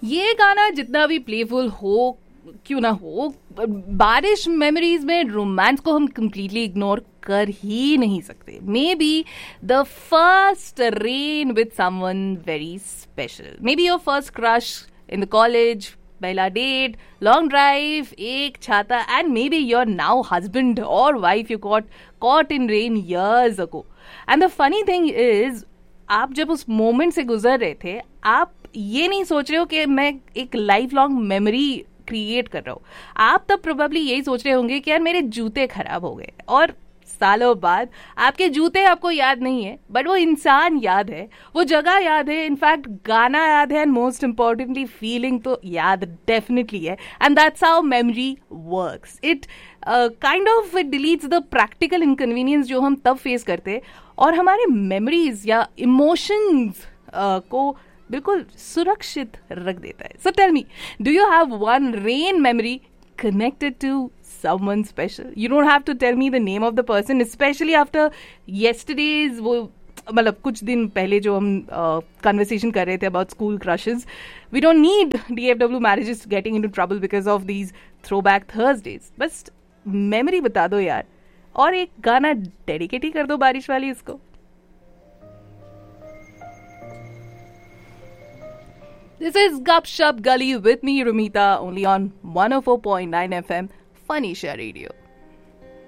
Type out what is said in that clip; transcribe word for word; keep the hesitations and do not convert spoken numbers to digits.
ये गाना जितना भी प्लेफुल हो क्यों ना हो, बारिश मेमोरीज में रोमांस को हम कंप्लीटली इग्नोर कर ही नहीं सकते. May be the first rain with someone very special, may be your first crush in the college, पहला डेट, लॉन्ग ड्राइव, एक छाता, and may be your now husband और wife you got caught in rain years ago. And the funny thing is, आप जब उस moment से गुजर रहे थे, आप ये नहीं सोच रहे हो कि मैं एक लाइफ लॉन्ग मेमोरी क्रिएट कर रहा हूँ. आप तब प्रोबेबली यही सोच रहे होंगे कि यार मेरे जूते खराब हो गए, और सालों बाद आपके जूते आपको याद नहीं है, बट वो इंसान याद है, वो जगह याद है, इनफैक्ट गाना याद है, एंड मोस्ट इम्पॉर्टेंटली फीलिंग तो याद डेफिनेटली है. And that's how memory works. It kind of it deletes the practical inconvenience जो हम तब फेस करते हैं, और हमारे मेमोरीज या इमोशंस uh, को बिल्कुल सुरक्षित रख देता है. So tell me, do you have one rain memory connected to someone special? You don't have to tell me the name of the person, especially after yesterday's वो मतलब कुछ दिन पहले जो हम कन्वर्सेशन uh, कर रहे थे about school crushes. We don't need D F W marriages getting into trouble because of these throwback Thursdays. बस memory बता दो यार, और एक गाना डेडिकेट ही कर दो बारिश वाली इसको. This is Gup Shup Gully with me, Rumita, only on one oh four point nine F M, Funny Share Radio.